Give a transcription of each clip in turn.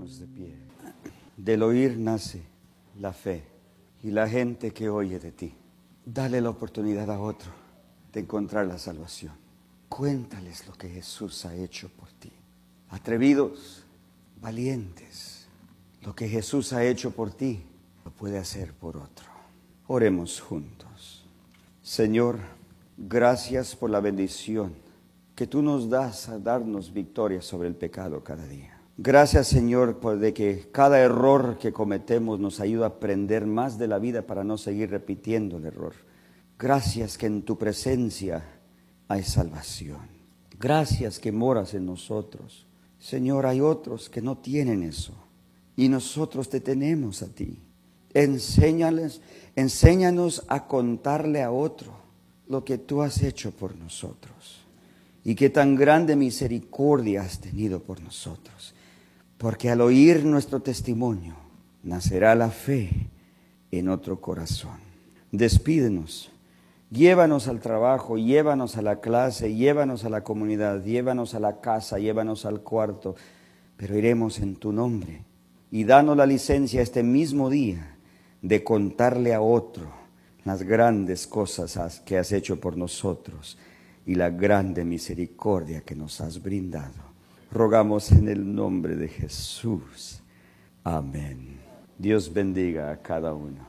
Pongámonos de pie. Del oír nace la fe y la gente que oye de ti. Dale la oportunidad a otro de encontrar la salvación. Cuéntales lo que Jesús ha hecho por ti. Atrevidos, valientes, lo que Jesús ha hecho por ti, lo puede hacer por otro. Oremos juntos. Señor, gracias por la bendición que tú nos das a darnos victoria sobre el pecado cada día. Gracias, Señor, por de que cada error que cometemos nos ayuda a aprender más de la vida para no seguir repitiendo el error. Gracias que en tu presencia hay salvación. Gracias que moras en nosotros. Señor, hay otros que no tienen eso y nosotros te tenemos a ti. Enséñanos a contarle a otro lo que tú has hecho por nosotros y qué tan grande misericordia has tenido por nosotros. Porque al oír nuestro testimonio, nacerá la fe en otro corazón. Despídenos, llévanos al trabajo, llévanos a la clase, llévanos a la comunidad, llévanos a la casa, llévanos al cuarto, pero iremos en tu nombre. Y danos la licencia este mismo día de contarle a otro las grandes cosas que has hecho por nosotros y la grande misericordia que nos has brindado. Rogamos en el nombre de Jesús. Amén. Dios bendiga a cada uno.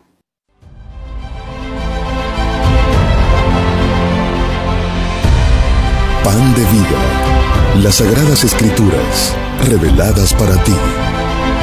Pan de vida. Las Sagradas Escrituras, reveladas para ti.